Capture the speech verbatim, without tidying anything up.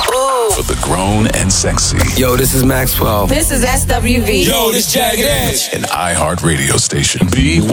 Ooh. For the grown and sexy. Yo, this is Maxwell. This is S W V. Yo, this Jagged Edge. An iHeart radio station. B